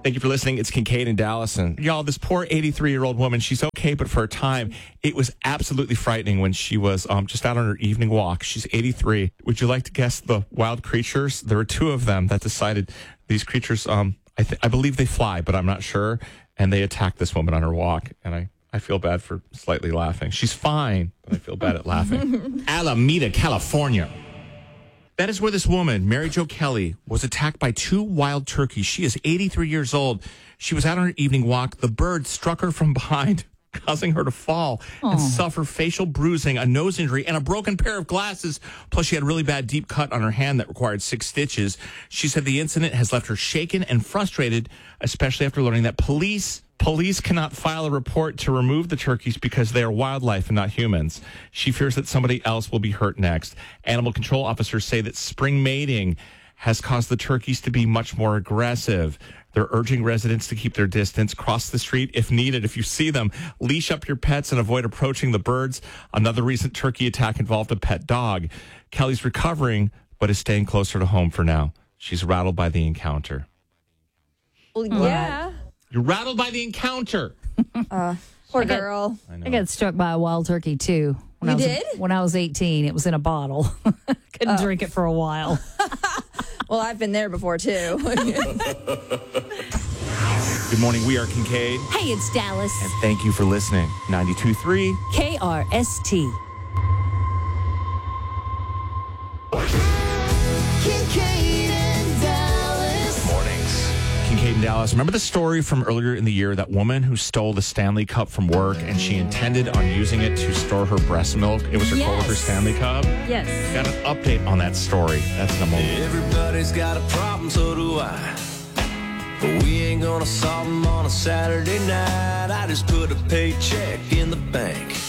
Thank you for listening. It's Kincaid and Dallas. And y'all, this poor 83-year-old woman, she's okay, but for a time, it was absolutely frightening when she was just out on her evening walk. She's 83. Would you like to guess the wild creatures? There were two of them that decided these creatures, I believe they fly, but I'm not sure. And they attacked this woman on her walk. And I feel bad for slightly laughing. She's fine, but I feel bad at laughing. Alameda, California. That is where this woman, Mary Jo Kelly, was attacked by two wild turkeys. She is 83 years old. She was out on her evening walk. The bird struck her from behind, causing her to fall and suffer facial bruising, a nose injury, and a broken pair of glasses. Plus, she had a really bad deep cut on her hand that required 6 stitches. She said the incident has left her shaken and frustrated, especially after learning that police cannot file a report to remove the turkeys because they are wildlife and not humans. She fears that somebody else will be hurt next. Animal control officers say that spring mating has caused the turkeys to be much more aggressive. They're urging residents to keep their distance, cross the street if needed. If you see them, leash up your pets and avoid approaching the birds. Another recent turkey attack involved a pet dog. Kelly's recovering, but is staying closer to home for now. She's rattled by the encounter. Well, yeah. You're rattled by the encounter. Poor girl. I got struck by a wild turkey, too. When I was 18. It was in a bottle. Couldn't drink it for a while. Well, I've been there before, too. Good morning. We are Kincaid. Hey, it's Dallas. And thank you for listening. 92.3 KRST. Kincaid and Dallas. Mornings. Kincaid and Dallas. Remember the story from earlier in the year, that woman who stole the Stanley Cup from work and she intended on using it to store her breast milk? It was her coworker's Stanley Cup. Yes. Got an update on that story. That's in a moment. Everybody's got a problem, so do I. But we ain't gonna solve them on a Saturday night. I just put a paycheck in the bank.